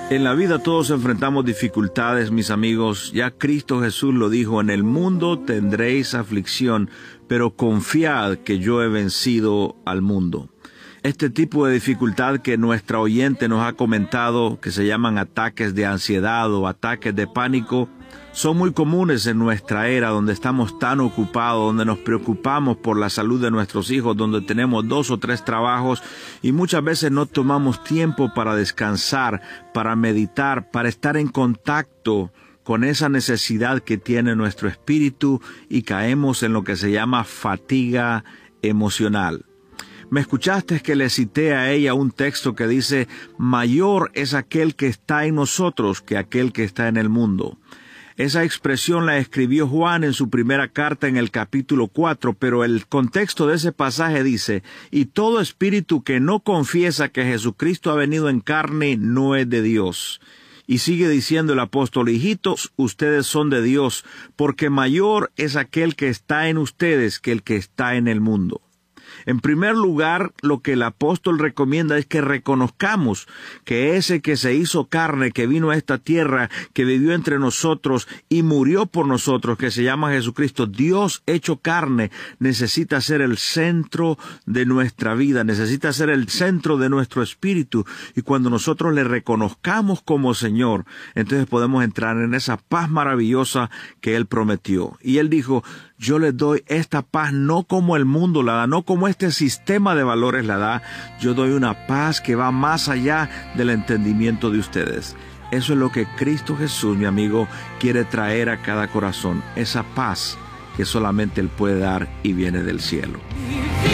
En la vida todos enfrentamos dificultades, mis amigos. Ya Cristo Jesús lo dijo: en el mundo tendréis aflicción, pero confiad que yo he vencido al mundo. Este tipo de dificultad que nuestra oyente nos ha comentado, que se llaman ataques de ansiedad o ataques de pánico, son muy comunes en nuestra era, donde estamos tan ocupados, donde nos preocupamos por la salud de nuestros hijos, donde tenemos 2 o 3 trabajos y muchas veces no tomamos tiempo para descansar, para meditar, para estar en contacto con esa necesidad que tiene nuestro espíritu, y caemos en lo que se llama fatiga emocional. Me escuchaste que le cité a ella un texto que dice: mayor es aquel que está en nosotros que aquel que está en el mundo. Esa expresión la escribió Juan en su primera carta en el capítulo 4, pero el contexto de ese pasaje dice: y todo espíritu que no confiesa que Jesucristo ha venido en carne no es de Dios. Y sigue diciendo el apóstol: hijitos, ustedes son de Dios, porque mayor es aquel que está en ustedes que el que está en el mundo. En primer lugar, lo que el apóstol recomienda es que reconozcamos que ese que se hizo carne, que vino a esta tierra, que vivió entre nosotros y murió por nosotros, que se llama Jesucristo, Dios hecho carne, necesita ser el centro de nuestra vida, necesita ser el centro de nuestro espíritu. Y cuando nosotros le reconozcamos como Señor, entonces podemos entrar en esa paz maravillosa que Él prometió. Y Él dijo: yo les doy esta paz no como el mundo la da, no como este sistema de valores la da. Yo doy una paz que va más allá del entendimiento de ustedes. Eso es lo que Cristo Jesús, mi amigo, quiere traer a cada corazón. Esa paz que solamente Él puede dar y viene del cielo.